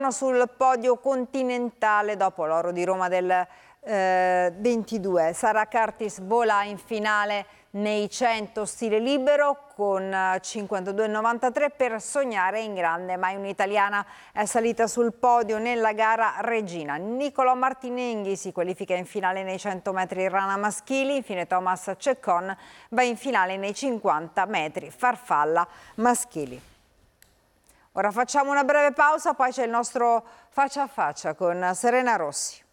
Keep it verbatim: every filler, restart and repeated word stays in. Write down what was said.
Sul podio continentale dopo l'oro di Roma del eh, ventidue. Sara Curtis vola in finale nei cento stile libero con cinquantadue virgola novantatré per sognare in grande. Mai un'italiana è salita sul podio nella gara regina. Nicolò Martinenghi si qualifica in finale nei cento metri rana maschili. Infine Thomas Ceccon va in finale nei cinquanta metri farfalla maschili. Ora facciamo una breve pausa, poi c'è il nostro faccia a faccia con Serena Rossi.